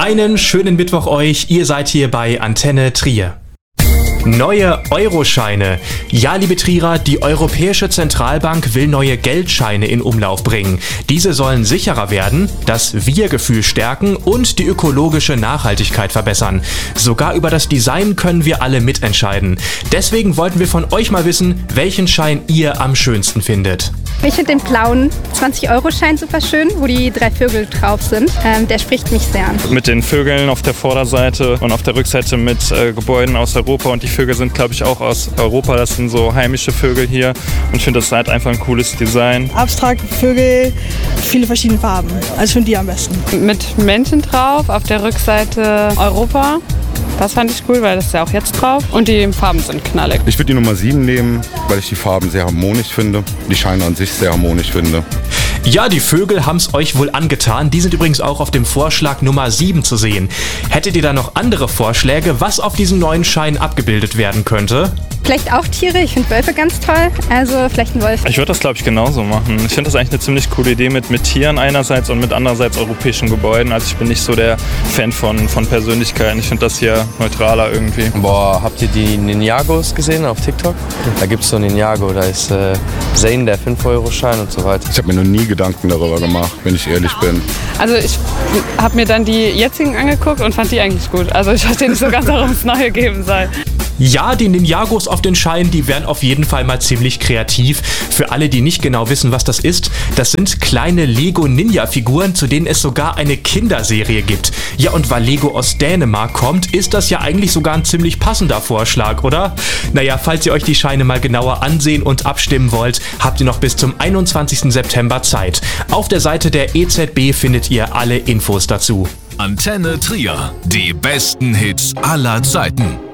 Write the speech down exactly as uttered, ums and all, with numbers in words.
Einen schönen Mittwoch euch, ihr seid hier bei Antenne Trier. Neue Euroscheine. Ja, liebe Trierer, die Europäische Zentralbank will neue Geldscheine in Umlauf bringen. Diese sollen sicherer werden, das Wir-Gefühl stärken und die ökologische Nachhaltigkeit verbessern. Sogar über das Design können wir alle mitentscheiden. Deswegen wollten wir von euch mal wissen, welchen Schein ihr am schönsten findet. Ich finde den blauen zwanzig-Euro-Schein super schön, wo die drei Vögel drauf sind. Ähm, der spricht mich sehr an. Mit den Vögeln auf der Vorderseite und auf der Rückseite mit äh, Gebäuden aus Europa. Und die Vögel sind, glaube ich, auch aus Europa. Das sind so heimische Vögel hier. Und ich finde, das ist halt einfach ein cooles Design. Abstrakte Vögel, viele verschiedene Farben. Also ich finde die am besten. Mit Menschen drauf, auf der Rückseite Europa. Das fand ich cool, weil das ist ja auch jetzt drauf. Und die Farben sind knallig. Ich würde die Nummer sieben nehmen, weil ich die Farben sehr harmonisch finde. Die Scheine an sich sehr harmonisch finde. Ja, die Vögel haben's euch wohl angetan. Die sind übrigens auch auf dem Vorschlag Nummer sieben zu sehen. Hättet ihr da noch andere Vorschläge, was auf diesen neuen Schein abgebildet werden könnte? Vielleicht auch Tiere, ich finde Wölfe ganz toll, also vielleicht ein Wolf. Ich würde das, glaube ich, genauso machen. Ich finde das eigentlich eine ziemlich coole Idee mit, mit Tieren einerseits und mit andererseits europäischen Gebäuden. Also ich bin nicht so der Fan von, von Persönlichkeiten. Ich finde das hier neutraler irgendwie. Boah, habt ihr die Ninjagos gesehen auf TikTok? Da gibt es so Ninjago, da ist äh, Zane, der fünf-Euro-Schein und so weiter. Ich habe mir noch nie Gedanken darüber gemacht, wenn ich ehrlich bin. Also ich habe mir dann die jetzigen angeguckt und fand die eigentlich gut. Also ich verstehe nicht so ganz, warum es neue geben soll. Ja, die Ninjagos auf den Scheinen, die wären auf jeden Fall mal ziemlich kreativ. Für alle, die nicht genau wissen, was das ist, das sind kleine Lego-Ninja-Figuren, zu denen es sogar eine Kinderserie gibt. Ja, und weil Lego aus Dänemark kommt, ist das ja eigentlich sogar ein ziemlich passender Vorschlag, oder? Naja, falls ihr euch die Scheine mal genauer ansehen und abstimmen wollt, habt ihr noch bis zum einundzwanzigsten September Zeit. Auf der Seite der E Z B findet ihr alle Infos dazu. Antenne Trier, die besten Hits aller Zeiten.